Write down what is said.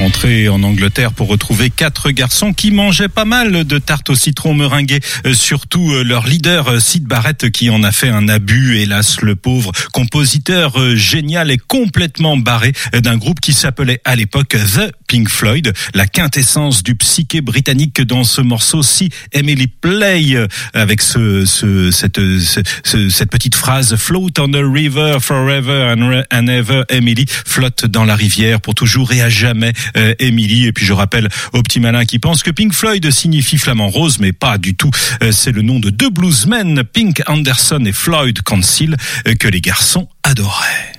rentré en Angleterre pour retrouver 4 garçons qui mangeaient pas mal de tartes au citron meringuées, surtout leur leader Syd Barrett qui en a fait un abus. Hélas, le pauvre compositeur génial et complètement barré d'un groupe qui s'appelait à l'époque The Pink Floyd, la quintessence du psyché britannique dans ce morceau Si Emily Play, avec cette petite phrase Float on the river forever and ever, Emily flotte dans la rivière pour toujours et à jamais, Emily. Et puis je rappelle aux petits malins qui pensent que Pink Floyd signifie flamant rose, mais pas du tout. C'est le nom de 2 bluesmen, Pink Anderson et Floyd Council, que les garçons adoraient.